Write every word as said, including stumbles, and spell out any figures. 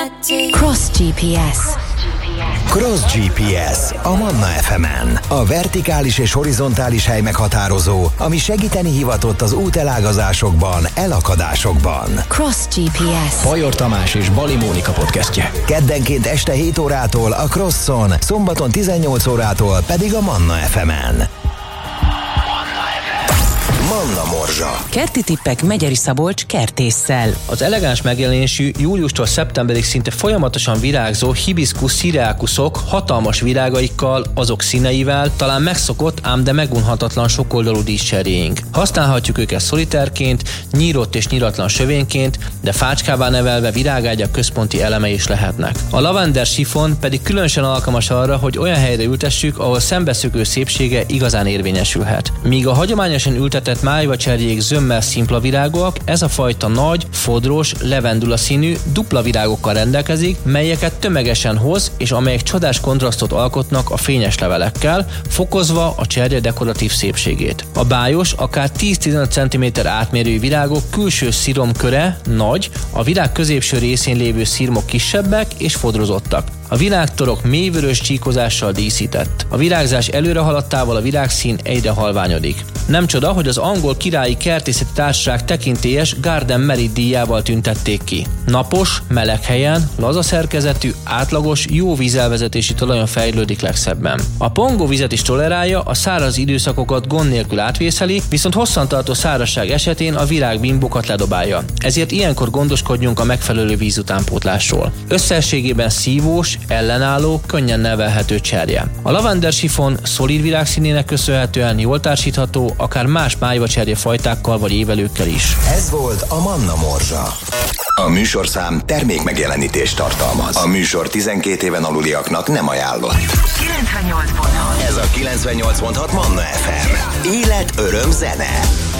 Cross gé pé es. Cross gé pé es a Manna ef emen. A vertikális és horizontális hely meghatározó, ami segíteni hivatott az útelágazásokban, elakadásokban. Cross gé pé es. Bajor Tamás és Bali Mónika podcastje. Keddenként este hét órától a Crosson, szombaton tizennyolc órától pedig a Manna ef emen. Manna Morzsa. Kerti tippek Megyeri Szabolcs kertésszel. Az elegáns megjelenésű, júliustól szeptemberig szinte folyamatosan virágzó hibiscus syriacusok hatalmas virágaikkal, azok színeivel talán megszokott, ám de megunhatatlan sokoldalú díszcserjéink. Használhatjuk őket szolitárként, nyírott és nyíratlan sövényként, de fácskává nevelve virágágyak központi eleme is lehetnek. A lavender sifon pedig különösen alkalmas arra, hogy olyan helyre ültessük, ahol szembeszökő szépsége igazán érvényesülhet. Míg a hagyományosan ültetett májvacserjék zömmel szimpla virágok, ez a fajta nagy, fodros, levendula színű, dupla virágokkal rendelkezik, melyeket tömegesen hoz, és amelyek csodás kontrasztot alkotnak a fényes levelekkel, fokozva a cserje dekoratív szépségét. A bájos, akár tíz-tizenöt centiméter átmérőjű virágok külső sziromköre nagy, a virág középső részén lévő szirmok kisebbek és fodrozottak. A virágtorok mélyvörös csíkozással díszített. A virágzás előre haladtával a virágszín egyre halványodik. Nem csoda, hogy az angol királyi kertészeti társaság tekintélyes Garden Merit díjával tüntették ki. Napos, meleg helyen, laza szerkezetű, átlagos, jó vízelvezetési talajon fejlődik legszebben. A pongó vizet is tolerálja, a száraz időszakokat gond nélkül átvészeli, viszont hosszantartó szárazság esetén a virágbimbokat ledobálja. Ezért ilyenkor gondoskodjunk a megfelelő vízutánpótlásról. Összességében szívós, ellenálló, könnyen nevelhető cserje. A lavender sifon szolid virágszínének köszönhetően jól társítható, akár más májvacserje fajtákkal vagy évelőkkel is. Ez volt a Manna Morzsa. A műsorszám termék megjelenítést tartalmaz. A műsor tizenkét éven aluliaknak nem ajánlott. kilencvennyolc pont hat. Ez a kilencvennyolc pont hat Manna ef em. Élet, öröm, zene.